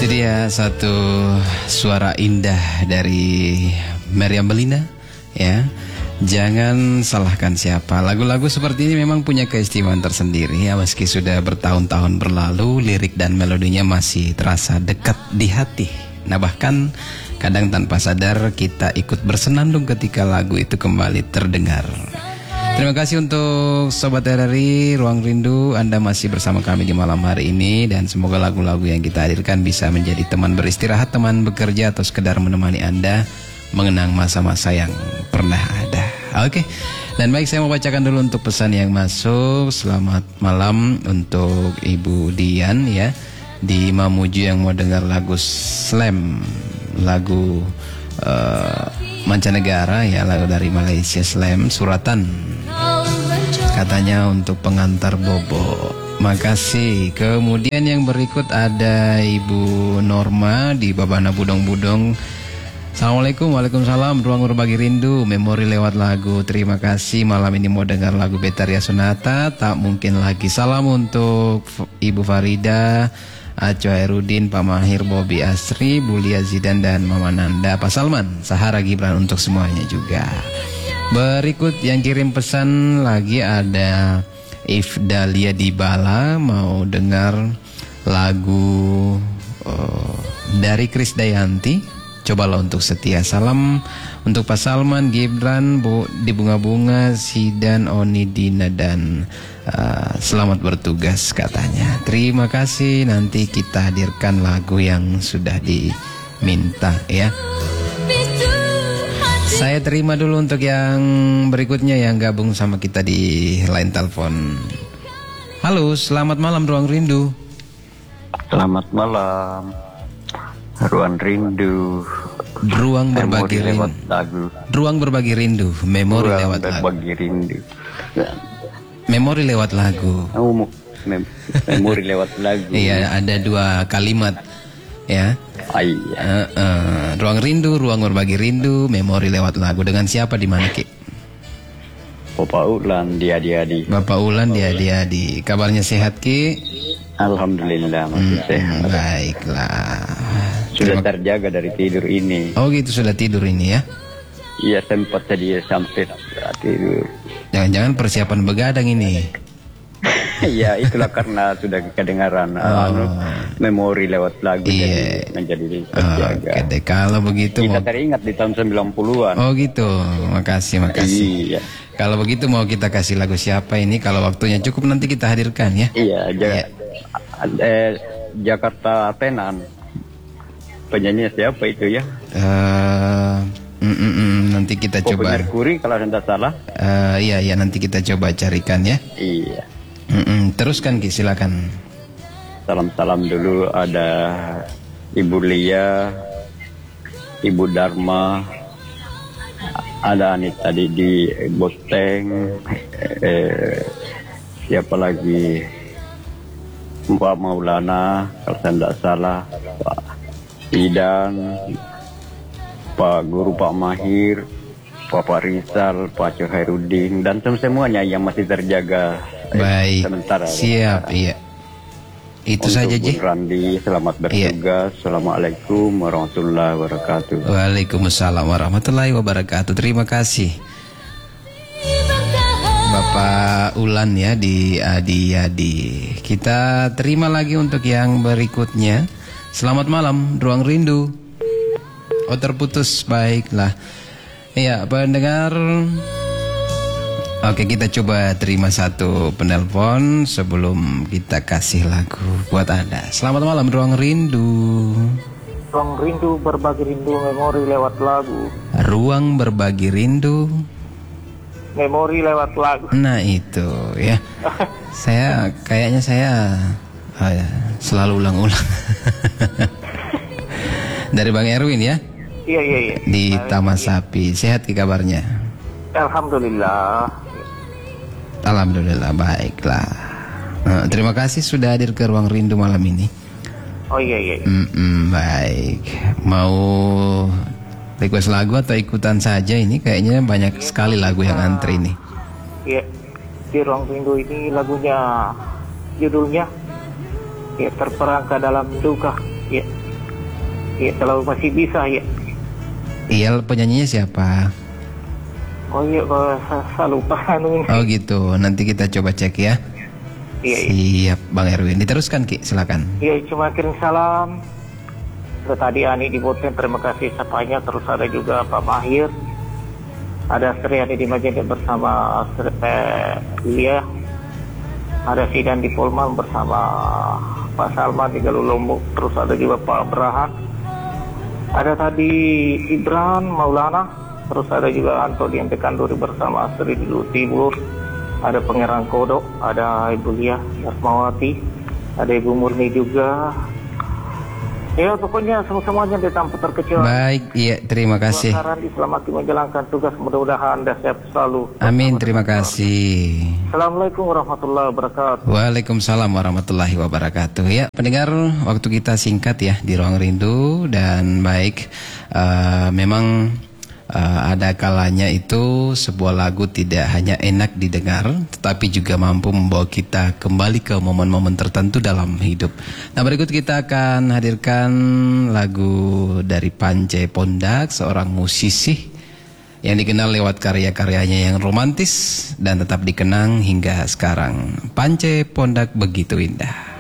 Itu dia satu suara indah dari Meriam Belina, ya. Jangan salahkan siapa. Lagu-lagu seperti ini memang punya keistimewaan tersendiri, ya. Meski sudah bertahun-tahun berlalu, lirik dan melodinya masih terasa dekat di hati. Nah, bahkan kadang tanpa sadar kita ikut bersenandung ketika lagu itu kembali terdengar. Terima kasih untuk Sobat RRI Ruang Rindu, Anda masih bersama kami di malam hari ini. Dan semoga lagu-lagu yang kita hadirkan bisa menjadi teman beristirahat, teman bekerja, atau sekedar menemani Anda mengenang masa-masa yang pernah ada. Oke, dan baik, saya mau bacakan dulu untuk pesan yang masuk. Selamat malam untuk Ibu Dian, ya, di Mamuju, yang mau dengar lagu Slam, lagu mancanegara, ya, lagu dari Malaysia, Slam, Suratan, katanya untuk pengantar Bobo. Makasih. Kemudian yang berikut ada Ibu Norma di Babana Budong-Budong. Assalamualaikum. Waalaikumsalam. Ruang Berbagi Rindu, memori lewat lagu. Terima kasih. Malam ini mau dengar lagu Betaria Sonata, Tak Mungkin Lagi. Salam untuk Ibu Farida, Aco Herudin, Pak Mahir, Bobi Asri, Bulia Zidan, dan Mama Nanda, Pak Salman, Sahara Gibran, untuk semuanya juga. Berikut yang kirim pesan lagi ada Ifdalia Dibala, mau dengar lagu dari Krisdayanti, Cobalah Untuk Setia. Salam untuk Pak Salman, Gibran, Bu di Bunga-Bunga, Sidan, Oni, Dina, dan selamat bertugas, katanya. Terima kasih. Nanti kita hadirkan lagu yang sudah diminta, ya. Saya terima dulu untuk yang berikutnya yang gabung sama kita di line telepon. Halo, selamat malam Ruang Rindu. Selamat malam Ruang Rindu. Ruang Berbagi Rindu. Ruang Berbagi Rindu, memori lewat lagu. Berbagi Rindu. Memori lewat lagu. Memori lewat lagu. Iya, ada dua kalimat, ya. Iya. Ruang Rindu, Ruang Berbagi Rindu, memori lewat lagu. Dengan siapa, di mana, Ki? Bapak Ulan di Adi-Adi. Bapak Ulan di Adi-Adi. Kabarnya sehat, Ki? Alhamdulillah masih sehat. Baiklah. Sudah terjaga dari tidur ini. Oh gitu, sudah tidur ini, ya? Iya, sempat tadi sampai tidur. Jangan-jangan persiapan begadang ini. Iya, itulah karena sudah kedengaran memori lewat lagu, iya, jadi menjadi terjaga. Oke deh, kalau begitu kita teringat di tahun 90-an. Oh gitu, makasih. Iya. Kalau begitu mau kita kasih lagu siapa ini? Kalau waktunya cukup nanti kita hadirkan, ya. Iya, Jakarta Tenan. Penyanyi siapa itu, ya? Nanti kita coba. Mercury kalau tidak salah. Iya, nanti kita coba carikan, ya. Iya. Teruskan, Ki, silakan. Salam-salam dulu ada Ibu Lia, Ibu Dharma, ada Anita di Bosteng, siapa lagi, Mbak Maulana kalau saya tidak salah, Pak Idan, Pak Guru, Pak Mahir, Pak Rizal, Pak Cohairudin, dan semuanya yang masih terjaga. Baik, sementara. Siap, iya. Itu untuk saja, Ji. Randi, selamat bertugas. Iya. Assalamualaikum warahmatullahi wabarakatuh. Waalaikumsalam warahmatullahi wabarakatuh. Terima kasih Bapak Ulan, ya, di Adi-Adi. Kita terima lagi untuk yang berikutnya. Selamat malam Ruang Rindu. Oh, terputus. Baiklah. Iya, pendengar. Oke, kita coba terima satu penelpon sebelum kita kasih lagu buat Anda. Selamat malam Ruang Rindu. Ruang Rindu, berbagi rindu, memori lewat lagu. Ruang Berbagi Rindu, memori lewat lagu. Nah itu, ya. Kayaknya saya selalu ulang-ulang. Dari Bang Erwin, ya. Iya. Di Taman Sapi. Sehat, Ki, kabarnya? Alhamdulillah. Alhamdulillah, baiklah. Terima kasih sudah hadir ke Ruang Rindu malam ini. Oh iya. Baik. Mau request lagu atau ikutan saja ini? Kayaknya banyak sekali lagu yang antri nih. Iya. Di Ruang Rindu ini lagunya, judulnya, ya, Terperangkap Dalam Duka. Ya. Ya, kalau masih bisa ya. Iya, penyanyinya siapa? Oh iya, kalau saya lupa anu ini. Oh gitu, nanti kita coba cek ya. Iya, iya. Siap Bang Erwin, diteruskan Ki, silakan. Ya, cuma kirim salam. Terus tadi Ani di Boten, terima kasih sapanya. Terus ada juga Pak Mahir. Ada Sri Ani di Majene bersama Lia. Ada Sidan di Polman bersama Pak Salman di Galuh Lombok. Terus ada juga Pak Abrahan. Ada tadi Ibran Maulana. Terus ada juga Anto di MP Kanduri bersama Astri di Timur. Ada Pangeran Kodok. Ada Ibu Lia Dasmawati. Ada Ibu Murni juga. Ya pokoknya semuanya tanpa terkecuali. Baik, iya terima kasih. Diselamatkan menjalankan tugas, mudah-mudahan Anda sehat selalu. Amin, terima kasih. Assalamualaikum warahmatullahi wabarakatuh. Waalaikumsalam warahmatullahi wabarakatuh. Ya pendengar, waktu kita singkat ya di Ruang Rindu. Dan baik, memang ada kalanya itu sebuah lagu tidak hanya enak didengar, tetapi juga mampu membawa kita kembali ke momen-momen tertentu dalam hidup. Nah, berikut kita akan hadirkan lagu dari Pance Pondak, seorang musisi yang dikenal lewat karya-karyanya yang romantis dan tetap dikenang hingga sekarang. Pance Pondak, Begitu Indah.